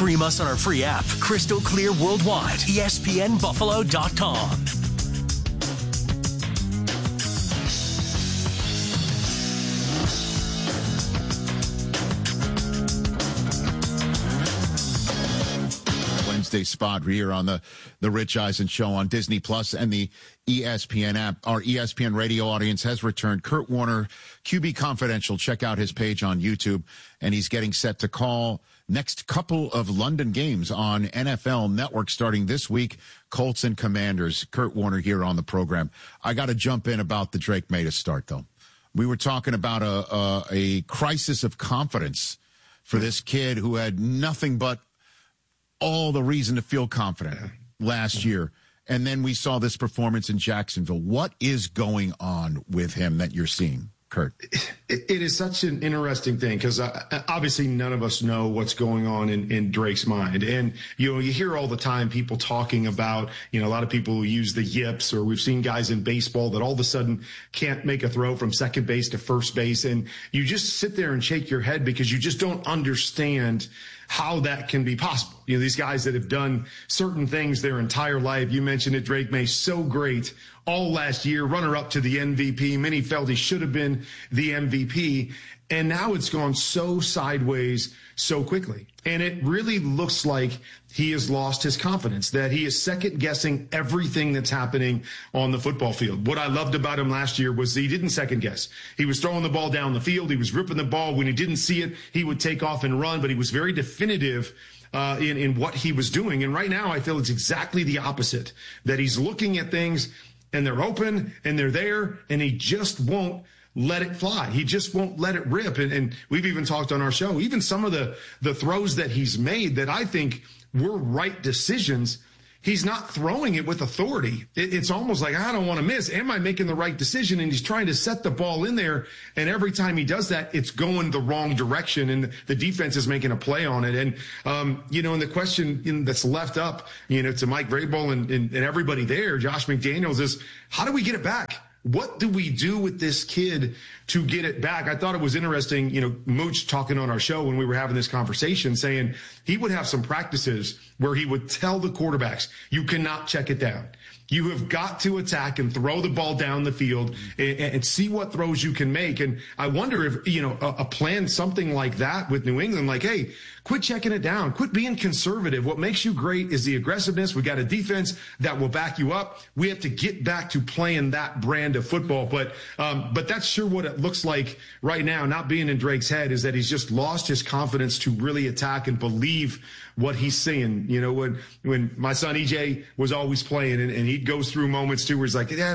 Stream us on our free app, crystal clear worldwide, ESPNBuffalo.com. Wednesday spot here on the Rich Eisen Show on Disney Plus and the ESPN app. Our ESPN radio audience has returned. Kurt Warner, QB Confidential. Check out his page on YouTube. And he's getting set to call next couple of London games on NFL Network starting this week. Colts and Commanders. Kurt Warner here on the program. I got to jump in about the Drake Matus start, though. We were talking about a crisis of confidence for this kid who had nothing but all the reason to feel confident last year. And then we saw this performance in Jacksonville. What is going on with him that you're seeing, Kurt? It is such an interesting thing because obviously none of us know what's going on in Drake's mind. And, you hear all the time people talking about, a lot of people who use the yips, or we've seen guys in baseball that all of a sudden can't make a throw from second base to first base. And you just sit there and shake your head because you just don't understand how that can be possible. These guys that have done certain things their entire life. You mentioned it, Drake May, so great all last year, runner up to the MVP. Many felt he should have been the MVP. And now it's gone so sideways so quickly. And it really looks like he has lost his confidence, that he is second guessing everything that's happening on the football field. What I loved about him last year was he didn't second guess. He was throwing the ball down the field. He was ripping the ball. When he didn't see it, he would take off and run, but he was very definitive in what he was doing. And right now I feel it's exactly the opposite, that he's looking at things and they're open and they're there and he just won't let it fly. He just won't let it rip. And we've even talked on our show, even some of the throws that he's made that I think were right decisions, he's not throwing it with authority. It's almost like, I don't want to miss. Am I making the right decision? And he's trying to set the ball in there. And every time he does that, it's going the wrong direction. And the defense is making a play on it. And, and the question that's left up, to Mike Vrabel and everybody there, Josh McDaniels, is how do we get it back? What do we do with this kid to get it back? I thought it was interesting, Mooch talking on our show when we were having this conversation, saying he would have some practices where he would tell the quarterbacks, you cannot check it down. You have got to attack and throw the ball down the field and see what throws you can make. And I wonder if, a plan, something like that with New England, like, hey, quit checking it down. Quit being conservative. What makes you great is the aggressiveness. We got a defense that will back you up. We have to get back to playing that brand of football. But that's sure what it looks like right now, not being in Drake's head, is that he's just lost his confidence to really attack and believe what he's seeing. When my son EJ was always playing and he goes through moments too where he's like, Dad,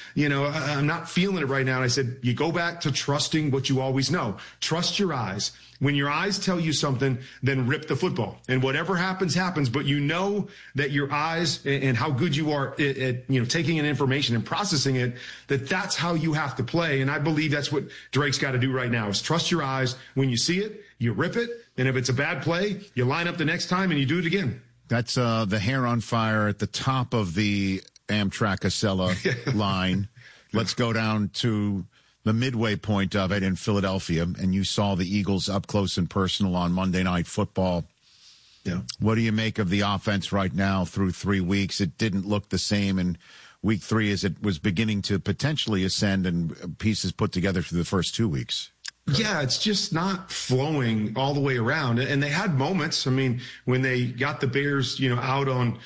I'm not feeling it right now. And I said, you go back to trusting what you always know. Trust your eyes. When your eyes tell you something, then rip the football. And whatever happens, happens. But you know that your eyes and how good you are at taking in information and processing it, that's how you have to play. And I believe that's what Drake's got to do right now, is trust your eyes. When you see it, you rip it. And if it's a bad play, you line up the next time and you do it again. That's the hair on fire at the top of the Amtrak Acela line. Let's go down to the midway point of it in Philadelphia, and you saw the Eagles up close and personal on Monday Night Football. Yeah. What do you make of the offense right now through 3 weeks? It didn't look the same in week 3 as it was beginning to potentially ascend and pieces put together through the first 2 weeks. Yeah, it's just not flowing all the way around. And they had moments. I mean, when they got the Bears, out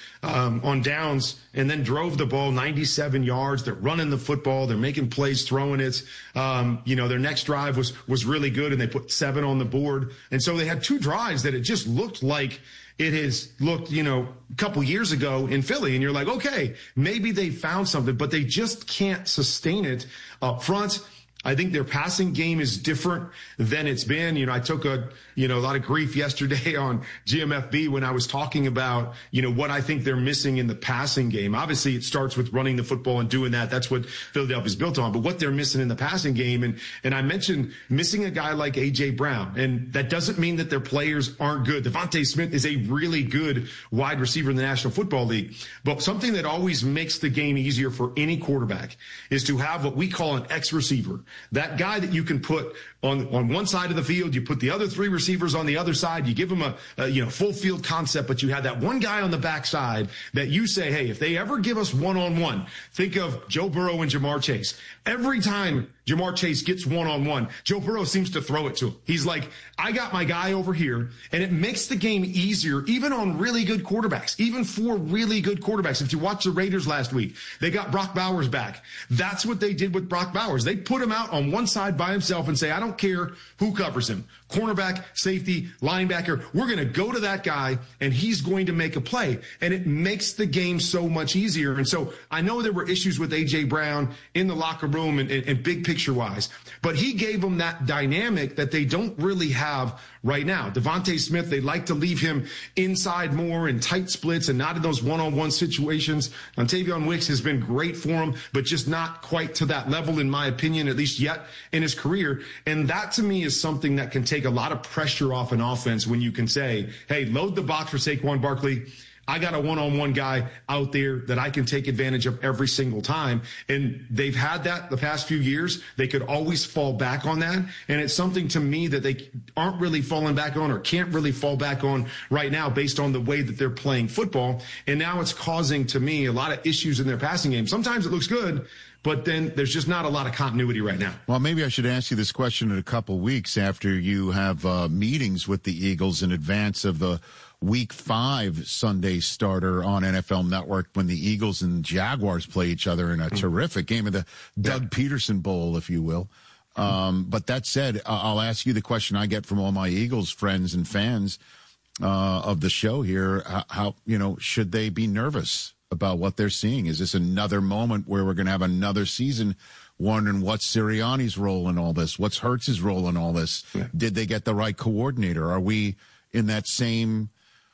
on downs and then drove the ball 97 yards, they're running the football, they're making plays, throwing it. Their next drive was really good, and they put 7 on the board. And so they had 2 drives that it just looked like it has looked, a couple years ago in Philly. And you're like, okay, maybe they found something, but they just can't sustain it up front. I think their passing game is different than it's been. I took a lot of grief yesterday on GMFB when I was talking about, what I think they're missing in the passing game. Obviously, it starts with running the football and doing that. That's what Philadelphia's built on. But what they're missing in the passing game, and I mentioned missing a guy like A.J. Brown. And that doesn't mean that their players aren't good. Devontae Smith is a really good wide receiver in the National Football League. But something that always makes the game easier for any quarterback is to have what we call an X receiver. That guy that you can put on one side of the field, you put the other 3 receivers on the other side, you give them a full field concept, but you have that one guy on the backside that you say, hey, if they ever give us one-on-one, think of Joe Burrow and Jamar Chase. Every time Jamar Chase gets one-on-one, Joe Burrow seems to throw it to him. He's like, I got my guy over here, and it makes the game easier, even on really good quarterbacks, even for really good quarterbacks. If you watch the Raiders last week, they got Brock Bowers back. That's what they did with Brock Bowers. They put him out on one side by himself and say, I don't care who covers him. Cornerback, safety, linebacker. We're going to go to that guy, and he's going to make a play. And it makes the game so much easier. And so I know there were issues with A.J. Brown in the locker room and big picture-wise, but he gave them that dynamic that they don't really have right now. Devontae Smith, they like to leave him inside more in tight splits and not in those one-on-one situations. Tavion Wicks has been great for him, but just not quite to that level, in my opinion, at least yet in his career. And that, to me, is something that can take a lot of pressure off an offense when you can say, hey, load the box for Saquon Barkley. I got a one-on-one guy out there that I can take advantage of every single time. And they've had that the past few years. They could always fall back on that. And it's something to me that they aren't really falling back on or can't really fall back on right now based on the way that they're playing football. And now it's causing, to me, a lot of issues in their passing game. Sometimes it looks good, but then there's just not a lot of continuity right now. Well, maybe I should ask you this question in a couple weeks after you have meetings with the Eagles in advance of the Week 5 Sunday starter on NFL Network when the Eagles and Jaguars play each other in a terrific game of the Doug Peterson Bowl, if you will. But that said, I'll ask you the question I get from all my Eagles friends and fans of the show here. How, should they be nervous about what they're seeing? Is this another moment where we're going to have another season wondering what's Sirianni's role in all this? What's Hurts's role in all this? Yeah. Did they get the right coordinator? Are we in that same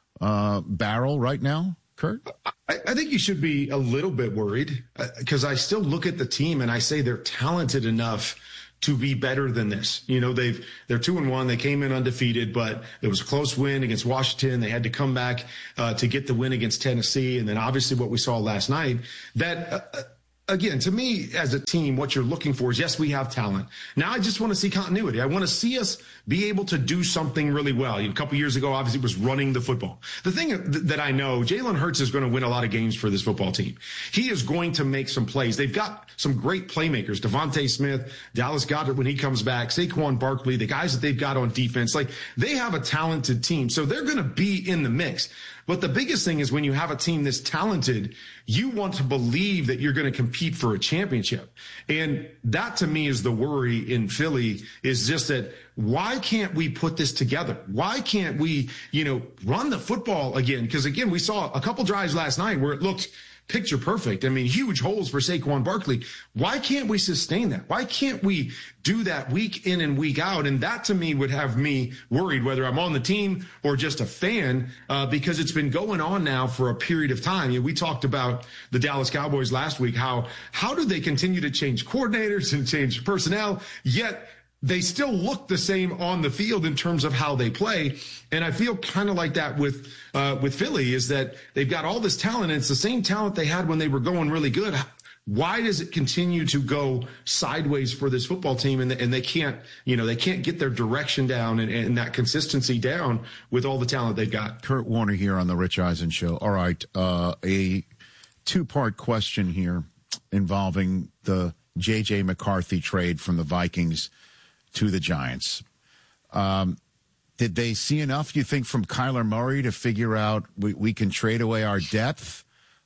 barrel right now, Kurt? I think you should be a little bit worried because I still look at the team and I say they're talented enough to be better than this. They're 2-1. They came in undefeated, but it was a close win against Washington. They had to come back to get the win against Tennessee. And then obviously what we saw last night, that again, to me as a team, what you're looking for is, yes, we have talent. Now I just want to see continuity. I want to see us be able to do something really well. A couple years ago, obviously, it was running the football. The thing that I know, Jalen Hurts is going to win a lot of games for this football team. He is going to make some plays. They've got some great playmakers, Devontae Smith, Dallas Goedert when he comes back, Saquon Barkley, the guys that they've got on defense. Like, they have a talented team, so they're going to be in the mix. But the biggest thing is when you have a team this talented, you want to believe that you're going to compete for a championship. And that, to me, is the worry in Philly, is just that why can't we put this together? Why can't we, run the football again? Because, again, we saw a couple drives last night where it looked picture perfect. I mean, huge holes for Saquon Barkley. Why can't we sustain that? Why can't we do that week in and week out? And that, to me, would have me worried, whether I'm on the team or just a fan, because it's been going on now for a period of time. We talked about the Dallas Cowboys last week. How do they continue to change coordinators and change personnel, yet they still look the same on the field in terms of how they play? And I feel kind of like that with Philly, is that they've got all this talent, and it's the same talent they had when they were going really good. Why does it continue to go sideways for this football team, and they can't, they can't get their direction down and that consistency down with all the talent they've got? Kurt Warner here on the Rich Eisen Show. All right, a two-part question here involving the J.J. McCarthy trade from the Vikings to the Giants. Did they see enough, you think, from Kyler Murray to figure out we can trade away our depth?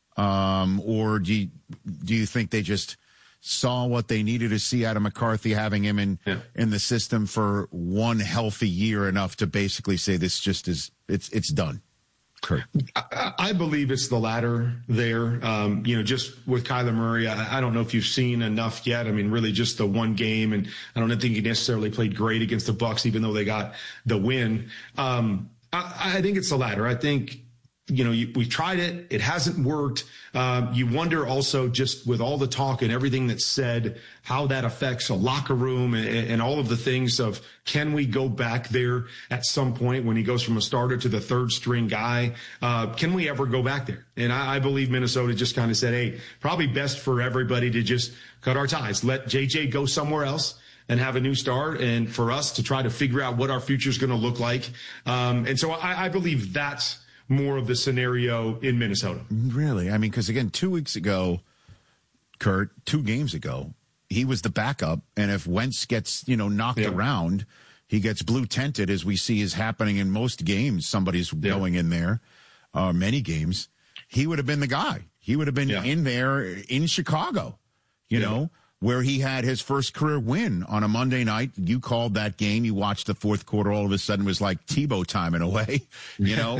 Or do you think they just saw what they needed to see out of McCarthy, having him in the system for one healthy year, enough to basically say this just is it's done? Kurt. I believe it's the latter there. Just with Kyler Murray, I don't know if you've seen enough yet. I mean, really just the one game, and I don't think he necessarily played great against the Bucs, even though they got the win. I think it's the latter. I think, we tried it. It hasn't worked. You wonder also, just with all the talk and everything that's said, how that affects a locker room and all of the things of, can we go back there at some point when he goes from a starter to the third string guy? Can we ever go back there? And I believe Minnesota just kind of said, hey, probably best for everybody to just cut our ties. Let JJ go somewhere else. and have a new start, and for us to try to figure out what our future is going to look like. And so I believe that's more of the scenario in Minnesota. Really? I mean, because again, 2 weeks ago, Kurt, 2 games ago, he was the backup, and if Wentz gets, knocked around, he gets blue tented, as we see is happening in most games. Somebody's going in there, many games. He would have been the guy. He would have been in there in Chicago, you know, where he had his first career win on a Monday night. You called that game. You watched the fourth quarter. All of a sudden it was like Tebow time in a way, you know.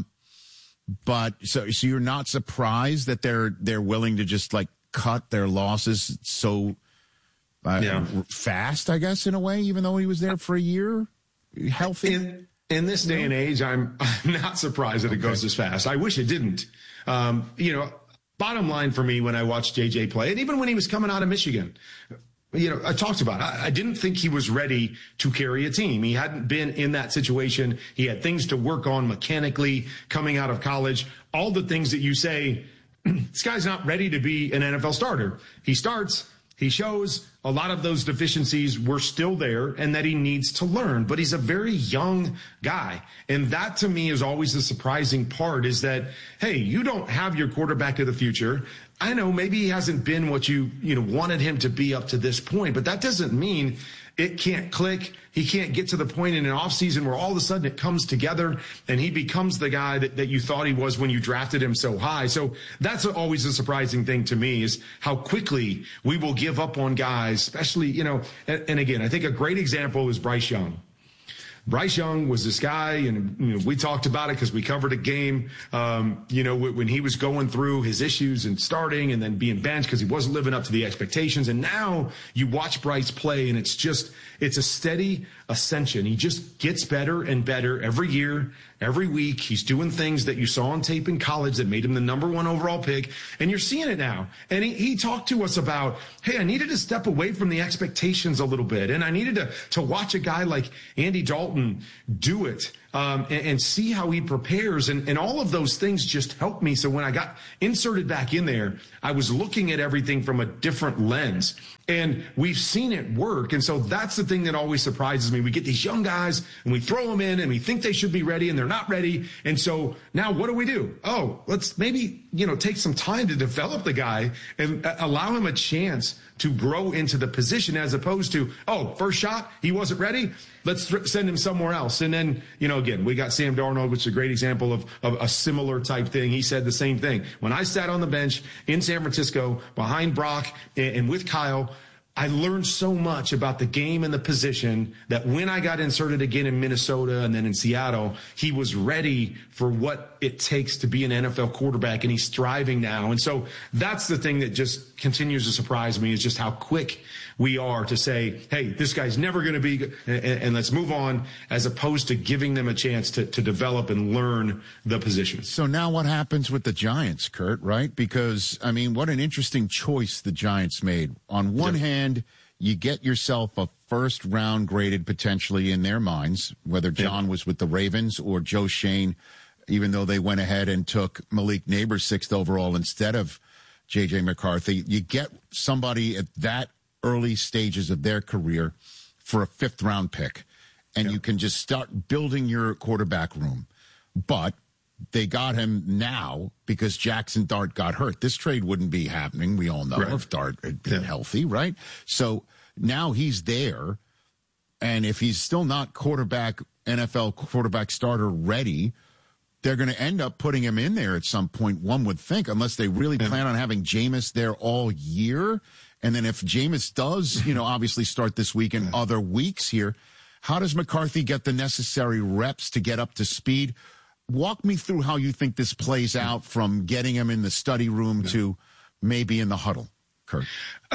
But so you're not surprised that they're willing to just like cut their losses so fast, I guess, in a way, even though he was there for a year, healthy. In this day and age, I'm not surprised that it goes this fast. I wish it didn't. Bottom line for me, when I watched JJ play, and even when he was coming out of Michigan, I talked about it. I didn't think he was ready to carry a team. He hadn't been in that situation. He had things to work on mechanically coming out of college. All the things that you say, this guy's not ready to be an NFL starter. He starts. He shows a lot of those deficiencies were still there and that he needs to learn, but he's a very young guy. And that to me is always the surprising part, is that, hey, you don't have your quarterback of the future. I know maybe he hasn't been what you wanted him to be up to this point, but that doesn't mean it can't click. He can't get to the point in an offseason where all of a sudden it comes together and he becomes the guy that you thought he was when you drafted him so high. So that's always a surprising thing to me, is how quickly we will give up on guys, especially, and again, I think a great example is Bryce Young. Bryce Young was this guy, and we talked about it because we covered a game, when he was going through his issues and starting and then being benched because he wasn't living up to the expectations. And now you watch Bryce play, and it's a steady ascension. He just gets better and better every year, every week. He's doing things that you saw on tape in college that made him the #1 overall pick, and you're seeing it now. And he talked to us about, hey, I needed to step away from the expectations a little bit, and I needed to watch a guy like Andy Dalton do it. And see how he prepares. And all of those things just helped me. So when I got inserted back in there, I was looking at everything from a different lens. And we've seen it work. And so that's the thing that always surprises me. We get these young guys and we throw them in and we think they should be ready and they're not ready. And so now what do? Oh, let's maybe, take some time to develop the guy and allow him a chance to grow into the position, as opposed to, first shot, he wasn't ready. Let's send him somewhere else. And then, again, we got Sam Darnold, which is a great example of a similar type thing. He said the same thing. When I sat on the bench in San Francisco behind Brock and with Kyle, I learned so much about the game and the position that when I got inserted again in Minnesota and then in Seattle, he was ready for what it takes to be an NFL quarterback, and he's thriving now. And so that's the thing that just continues to surprise me, is just how quick we are to say, hey, this guy's never going to be good, and let's move on, as opposed to giving them a chance to develop and learn the position. So now what happens with the Giants, Kurt, right? Because, I mean, what an interesting choice the Giants made. On one hand, you get yourself a first round graded potentially in their minds, whether John was with the Ravens or Joe Shane, even though they went ahead and took Malik Neighbors 6th overall instead of J.J. McCarthy. You get somebody at that early stages of their career for a 5th round pick, and you can just start building your quarterback room. But they got him now because Jackson Dart got hurt. This trade wouldn't be happening, we all know, if Dart had been healthy, right? So now he's there, and if he's still not NFL quarterback starter ready, they're going to end up putting him in there at some point, one would think, unless they really plan on having Jameis there all year. And then if Jameis does, obviously start this week and other weeks here, how does McCarthy get the necessary reps to get up to speed? Walk me through how you think this plays out, from getting him in the study room to maybe in the huddle, Kurt.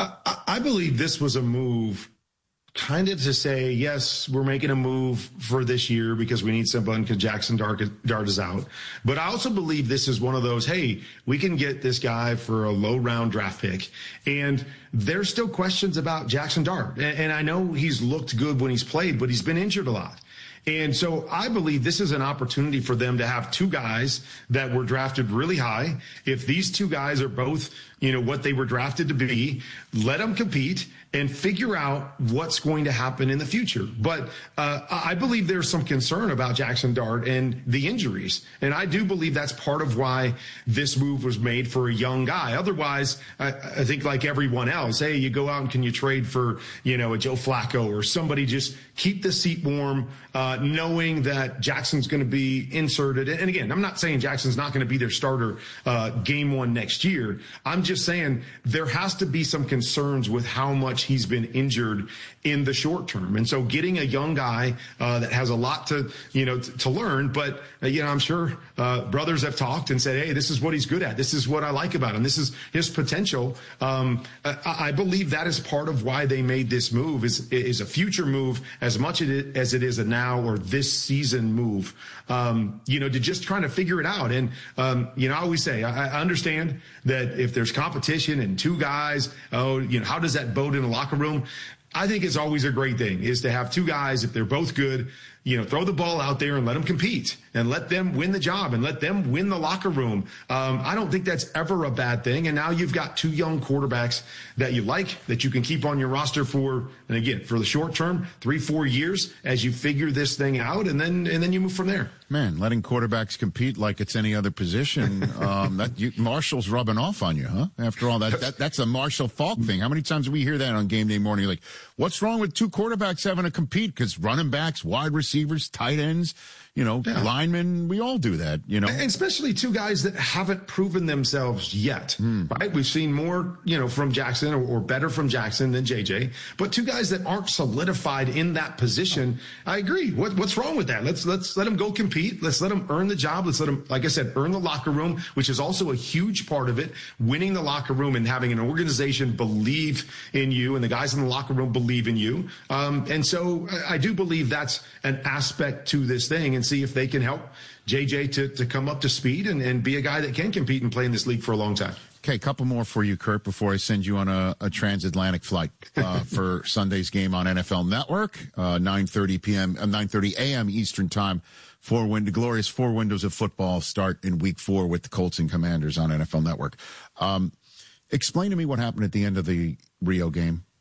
I believe this was a move kind of to say, yes, we're making a move for this year because we need someone, because Jackson Dart is out. But I also believe this is one of those, hey, we can get this guy for a low round draft pick. And there's still questions about Jackson Dart. And I know he's looked good when he's played, but he's been injured a lot. And so I believe this is an opportunity for them to have two guys that were drafted really high. If these two guys are both, what they were drafted to be, let them compete. and figure out what's going to happen in the future. But I believe there's some concern about Jackson Dart and the injuries. And I do believe that's part of why this move was made for a young guy. Otherwise, I think like everyone else, hey, you go out and can you trade for, a Joe Flacco or somebody, just keep the seat warm, knowing that Jackson's going to be inserted. And again, I'm not saying Jackson's not going to be their starter game one next year. I'm just saying there has to be some concerns with how much he's been injured in the short term. And so getting a young guy that has a lot to learn, but I'm sure brothers have talked and said, hey, this is what he's good at. This is what I like about him. This is his potential. I believe that is part of why they made this move is a future move as much as it is a now or this season move, to just trying to figure it out. And, I always say, I understand that if there's competition and two guys, how does that bode in a locker room? I think it's always a great thing is to have two guys, if they're both good, throw the ball out there and let them compete and let them win the job and let them win the locker room. I don't think that's ever a bad thing. And now you've got two young quarterbacks that you like, that you can keep on your roster for, and again, for the short term, 3-4 years as you figure this thing out. And then you move from there. Man, letting quarterbacks compete like it's any other position. Marshall's rubbing off on you, huh? After all, that's a Marshall Faulk thing. How many times do we hear that on game day morning? Like, what's wrong with two quarterbacks having to compete? Because running backs, wide receivers, tight ends, linemen, we all do that, And especially two guys that haven't proven themselves yet, right? We've seen more, from Jackson or better from Jackson than JJ, but two guys that aren't solidified in that position. I agree. What's wrong with that? Let's let them go compete. Let's let them earn the job. Let's let them, like I said, earn the locker room, which is also a huge part of it. Winning the locker room and having an organization believe in you and the guys in the locker room believe in you. And so I do believe that's an aspect to this thing, and see if they can help JJ to come up to speed and be a guy that can compete and play in this league for a long time. Okay, a couple more for you, Kurt, before I send you on a transatlantic flight for Sunday's game on NFL Network, 9:30 a.m. Eastern Time. Glorious 4 windows of football start in Week 4 with the Colts and Commanders on NFL Network. Explain to me what happened at the end of the Rio game.